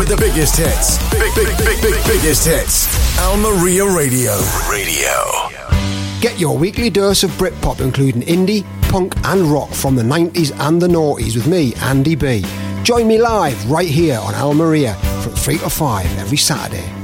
with the biggest hits. Biggest hits. Al Maria Radio. Get your weekly dose of Britpop, including indie, punk and rock from the 90s and the noughties with me, Andy B. Join me live right here on Al Maria from 3 to 5 every Saturday.